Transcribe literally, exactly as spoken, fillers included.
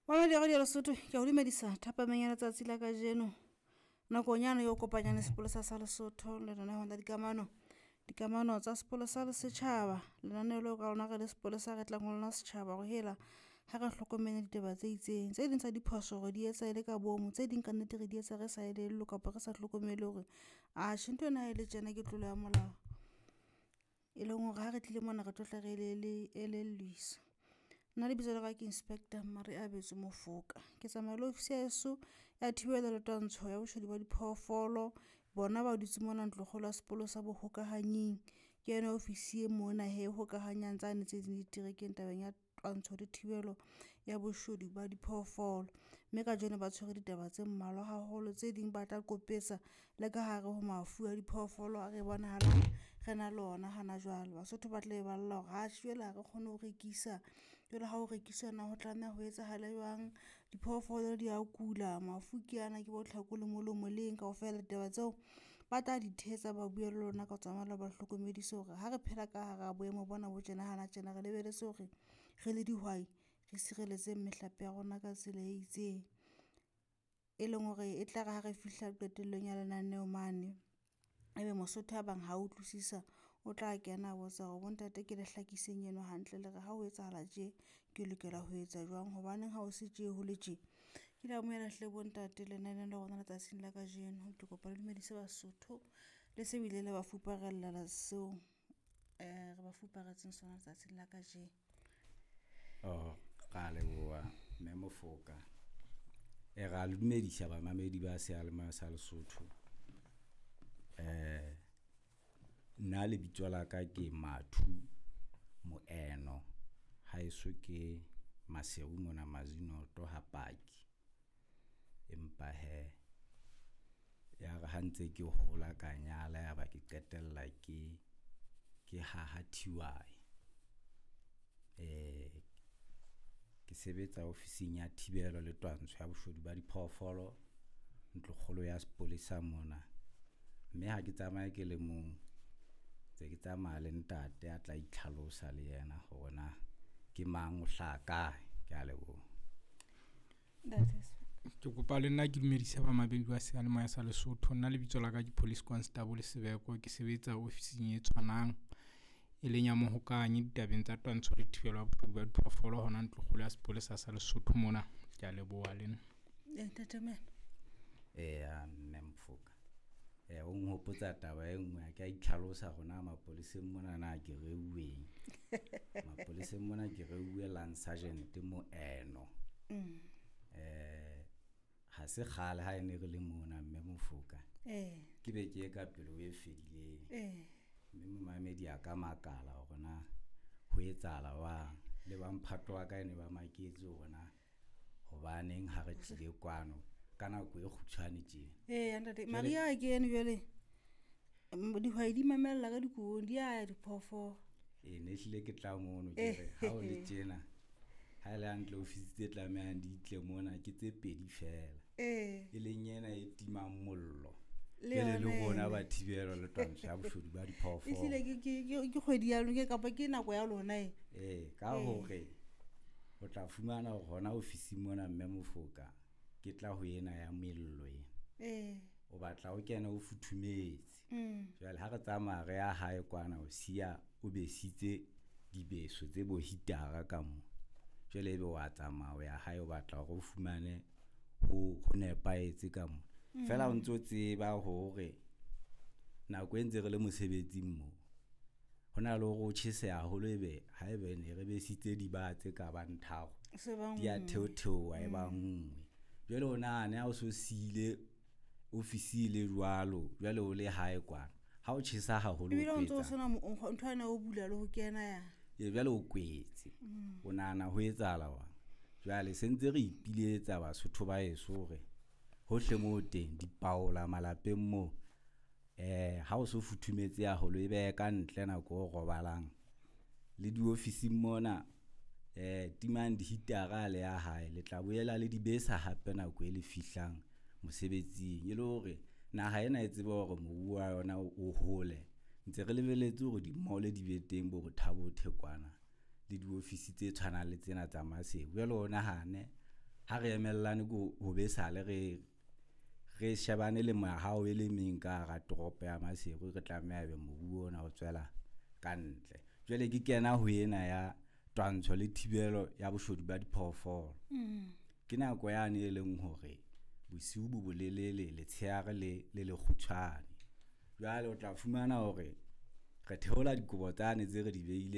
Wa di ga Lesotho ke o dumedisa thapameng ya letsatsi la kajeno nakonyana yo kopanya le sepolesa sa Lesotho le rona ho nda dikamano dikamano tsa sepolesa le setjhaba lenaneo le ka lona ga le sepolesa re tlang ho lona setjhaba go hela ha re hlokomela ditaba tse itseng tse ding tsa diphoso go di etsa ile ka bomo tse ding ka nnete re di etsa re sa ile le ka pa re sa hlokomele hore a shinto na ile tsena ke tlolo ya molao e leng hore ha re tlile mona re tlotla re le le elelwisa nna le bitso la ka inspector Mari Abetso Mofoka ke tsamaya le ofisi ya eso ya thibela le twantsho ya boshodi ba diphoofolo bona ba dutse mona ntlogolo ya sepolo sa bohokahanying ke yena ofisi e mona he hokahanyang tsane tse di diterekeng tabeng ya twantsho le thibelo ya boshodi ba diphoofolo mme ka jone ba tshwere ditaba tse mmalwa haholo tse ding ba tla kopetsa le ka hare ho mafu a diphoofolo a re bona hala re na lona hana jwale Basotho ba tle ba lla ga tshwela re kgone ho rekisa jole ha o rekisa na ho tlana ho etsa hala jwang diphoofolo di a kula mafu ke ana ke bo tlhakole molomo leng ka ofela ditaba tseo ba tla di thetsa ba bua le lona ka tsamala ba hlokomediso hore ha re phela ka hara boemo bona bo tsena hana tsena re lebeletse hore re le dihwai re sireletse mehlape ya rona ka tsela e itseng e leng hore e tla ga re fihla qetellong ya lenaneo mane ebe Mosotho a bang ha utlwisisa o tla kena botsa go bontate ke le hlakiseng eno hantle le re ha o etsahala je ke lokela ho etsa jwang hobaneng ha o se je ho le je ke la mo ya hle bontate lenaneo le gona letsatsing la ka jeno ke kopa le dumedise Basotho le se bile le ba fuparella la seo eh re ba fuparatseng sona letsatsing la ka je oh ka le boa me Mofoka e ga le dumedisa ba mamedi ba se alma sa Lesotho eh nna le bitso la ka ke Mathu Moeno ha iso ke Maseu mona Mazino to Hapaki empa he ya ga hantse ke hola ka nyala ya ba ke qetella ke ke ha hathiwai eh ke sebetsa ofising ya thibelo le twantsho ya boshodi ba diphoofolo ntlogolo ya sepolesa mona mme ha ke tsamaya ke le mong tse ke tsamaya le ntate a tla itlhalosa le yena gona ke mang o hlaka ke a lebo that is ke kopa le nna ke dumedisa ba mabedi ba se alema ya sa Lesotho nna le bitso la ka ke police constable Sebeko ke sebetsa ofising e tshwanang e leng ya mohokanyi ditabeng tsa twantsho le thibelo ya bophelo ba diphoofolo hona ntlogolo ya sepolesa sa Lesotho mona ke a leboha lena eh tatemen eh a Mofoka eh o ngopotsa taba e nngwe ka itlhalosa gona mapoliseng mona na ke reuweng mapoliseng mona ke reuwe Land Sergeant Moeno mm eh ha se khale ha ene re le mona mme Mofoka eh ke be ke ka pelo e fedileng eh mme mamedi a ka makala gona ho etsala wa le ba mphato wa ka ene ba maketse gona hobaneng ha re tlile kwano kana go e khutshwane tje eh ntate Maria again jole di hwa di mamella ka dikuong di a diphoofolo e ne hlile ke tla mono ke re ha o le tjena ha le antle ofisi tse tlameang di tle mona ke tse pedi fela eh e leng yena e timang mollo le le gona ba thibelo le twantsho ya boshodi ba diphoofolo e hlile ke ke ke kgwedi ya lona ke kapa ke nako ya lona e eh ka hore o tla fumana gona ofisi mona mme Mofoka ke tla ho yena ya mello ena eh o batla o kena o futhumetse mm jwale ha re tsamaya re ya hae kwana o sia o besitse dibeso tse bo hitara ka mo jwale be wa tsamaya o ya hae o batla go fumane ho ho nepaetse ka mo fela o ntse o tseba hore nako e ntse re le mosebetsing mo hona le go tshese haholo ebe ha ebe ne re besitse dibatse ka banthago se bang di a theotheo e bangwe jwale ona ne a o so sile ofisi le jwalo jwale o le hae kwana ha o tshisa haholo o ntse o sona ntwana o bula le ho kena ya ye jwale o kwetse o nana ho etsala wa jwale sentse re ipiletsa Basotho ba eso re hohle mo teng dipaola malapeng mo eh ha o so futhumetse ya holo ebe ka ntle na go robalang le di ofisi mona eh demand hitara le ya hae le tla boela le dibesa hape na go ele fihlang mosebetsing e le hore na ha ena e tsebe hore mobu wa yona o hole ntse re lebeletse hore di mole di beteng bo bothabo thekwana le di ofisi tse tshwana le tsena tsa Maseu jwale ona hane ha re emellane go ho be sale re re shebane le mahao e le meng ka hara toropo ya Maseru re tlameha be mobu ona o tswela kantle. Jwale ke kena ho ena ya twantsho le thibelo ya boshodu ba diphoofolo. Ke nako yane e leng hore bosiu bo bolelele le tsheare le le le kgutshwane. Jwale o tla fumana hore re theola dikobo tsane tse re di beile